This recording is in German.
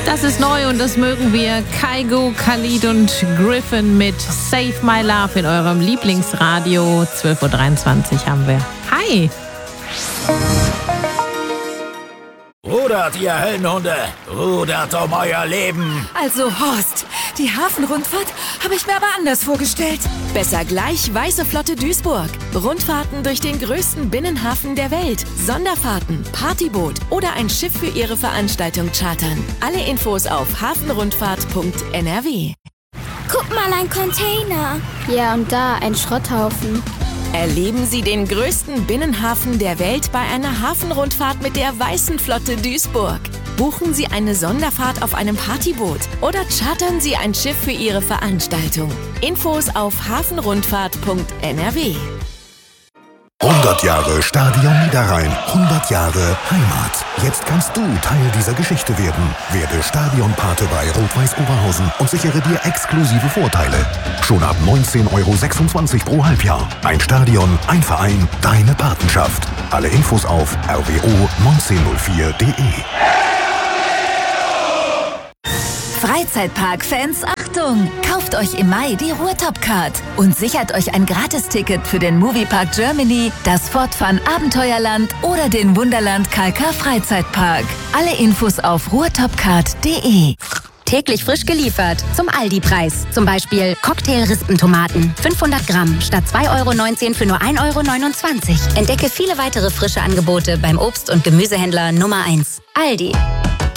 Das ist neu und das mögen wir. Kygo, Khalid und Griffin mit Save My Love in eurem Lieblingsradio. 12.23 Uhr haben wir. Hi! Rudert, ihr Höllenhunde! Rudert um euer Leben! Also Horst, die Hafenrundfahrt habe ich mir aber anders vorgestellt. Besser gleich Weiße Flotte Duisburg. Rundfahrten durch den größten Binnenhafen der Welt. Sonderfahrten, Partyboot oder ein Schiff für Ihre Veranstaltung chartern. Alle Infos auf hafenrundfahrt.nrw. Guck mal, ein Container. Ja, und da ein Schrotthaufen. Erleben Sie den größten Binnenhafen der Welt bei einer Hafenrundfahrt mit der Weißen Flotte Duisburg. Buchen Sie eine Sonderfahrt auf einem Partyboot oder chartern Sie ein Schiff für Ihre Veranstaltung. Infos auf hafenrundfahrt.nrw. 100 Jahre Stadion Niederrhein, 100 Jahre Heimat. Jetzt kannst du Teil dieser Geschichte werden. Werde Stadionpate bei Rot-Weiß Oberhausen und sichere dir exklusive Vorteile. Schon ab 19,26 € pro Halbjahr. Ein Stadion, ein Verein, deine Patenschaft. Alle Infos auf rwo1904.de. Freizeitpark-Fans, Achtung! Kauft euch im Mai die Ruhrtop-Card und sichert euch ein Gratisticket für den Moviepark Germany, das Fortfun Abenteuerland oder den Wunderland Kalkar Freizeitpark. Alle Infos auf ruhrtopcard.de. Täglich frisch geliefert. Zum Aldi-Preis. Zum Beispiel Cocktail-Rispentomaten. 500 Gramm statt 2,19 € für nur 1,29 €. Entdecke viele weitere frische Angebote beim Obst- und Gemüsehändler Nummer 1. Aldi.